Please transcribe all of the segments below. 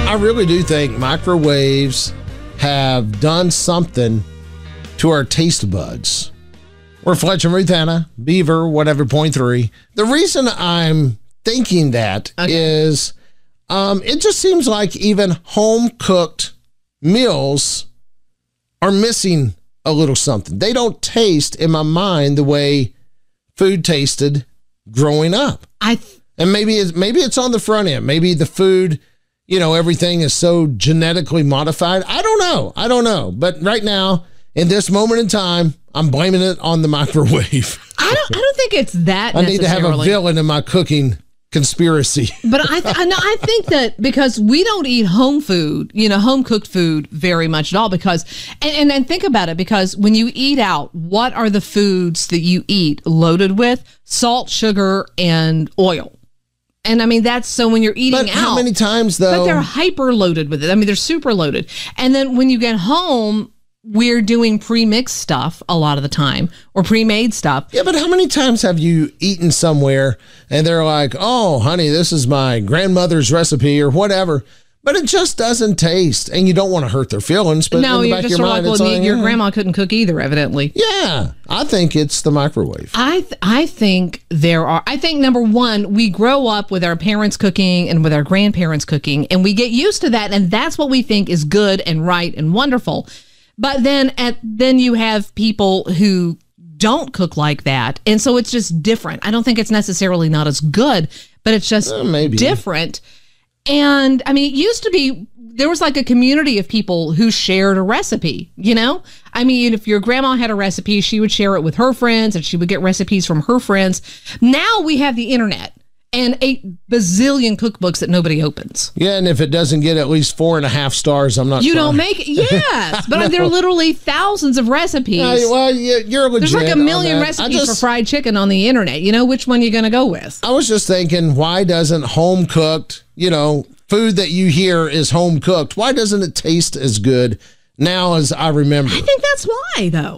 I really do think microwaves have done something to our taste buds. We're Fletcher and Ruth Anna, Beaver, whatever, 0.3. The reason I'm thinking that is it just seems like even home-cooked meals are missing a little something. They don't taste, in my mind, the way food tasted growing up. And maybe it's on the front end. Maybe the food, everything is so genetically modified. I don't know. But right now, in this moment in time, I'm blaming it on the microwave. I don't think it's that I need to have a villain in my cooking conspiracy. But I think that because we don't eat home food, home cooked food very much at all, because and think about it, because when you eat out, what are the foods that you eat loaded with? Salt, sugar, and oil. And I mean, that's so when you're eating out. How many times though? But they're hyper loaded with it. I mean, they're super loaded. And then when you get home, we're doing pre-mixed stuff a lot of the time, or pre-made stuff. Yeah, but how many times have you eaten somewhere and they're like, oh, honey, this is my grandmother's recipe or whatever, but it just doesn't taste, and you don't want to hurt their feelings. But no, in the you're back just of your sort of mind, like, well, your grandma couldn't cook either, evidently. Yeah, I think it's the microwave. I think number one, we grow up with our parents cooking and with our grandparents cooking, and we get used to that, and that's what we think is good and right and wonderful. But then you have people who don't cook like that, and so it's just different. I don't think it's necessarily not as good, but it's just different. And I mean, it used to be there was like a community of people who shared a recipe, I mean, if your grandma had a recipe, she would share it with her friends, and she would get recipes from her friends. Now we have the internet and 8 bazillion cookbooks that nobody opens. Yeah, and if it doesn't get at least 4.5 stars, I'm not. You don't make it. Yes, but there are literally thousands of recipes. Well, you're legit. There's like a million recipes for fried chicken on the internet. Which one you're going to go with? I was just thinking, why doesn't home cooked, food that you hear is home cooked, why doesn't it taste as good now as I remember? I think that's why, though.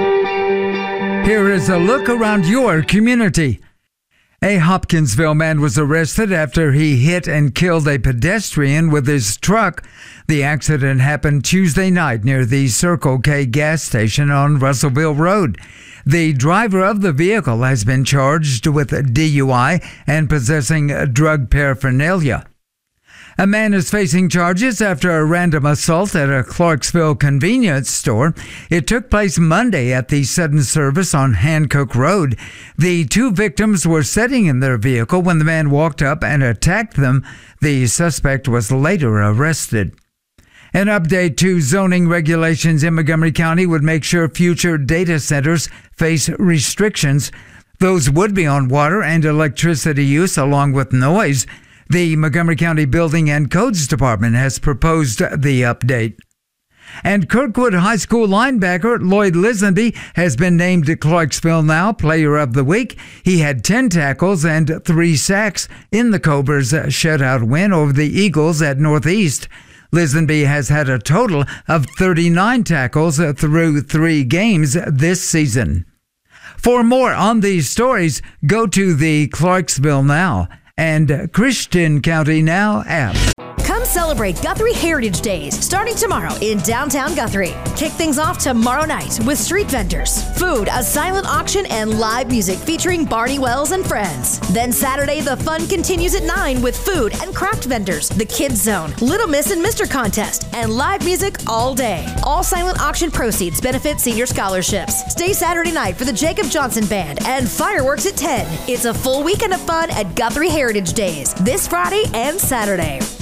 Here is a look around your community. A Hopkinsville man was arrested after he hit and killed a pedestrian with his truck. The accident happened Tuesday night near the Circle K gas station on Russellville Road. The driver of the vehicle has been charged with DUI and possessing drug paraphernalia. A man is facing charges after a random assault at a Clarksville convenience store. It took place Monday at the Sudden Service on Hancock Road. The 2 victims were sitting in their vehicle when the man walked up and attacked them. The suspect was later arrested. An update to zoning regulations in Montgomery County would make sure future data centers face restrictions. Those would be on water and electricity use along with noise. The Montgomery County Building and Codes Department has proposed the update. And Kirkwood High School linebacker Lloyd Lisenby has been named Clarksville Now Player of the Week. He had 10 tackles and 3 sacks in the Cobras' shutout win over the Eagles at Northeast. Lisenby has had a total of 39 tackles through 3 games this season. For more on these stories, go to the Clarksville Now and Christian County Now app. Come celebrate Guthrie Heritage Days starting tomorrow in downtown Guthrie. Kick things off tomorrow night with street vendors, food, a silent auction, and live music featuring Barney Wells and friends. Then Saturday, the fun continues at 9 with food and craft vendors, the Kids Zone, Little Miss and Mr. Contest, and live music all day. All silent auction proceeds benefit senior scholarships. Stay Saturday night for the Jacob Johnson Band and fireworks at 10. It's a full weekend of fun at Guthrie Heritage Days this Friday and Saturday.